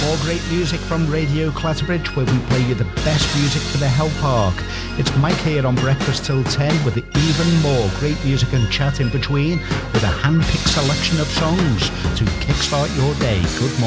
more great music from Radio Clatterbridge, where we play you the best music for the Hell Park. It's Mike here on Breakfast Till 10 with even more great music and chat in between, with a hand-picked selection of songs to kickstart your day. Good morning.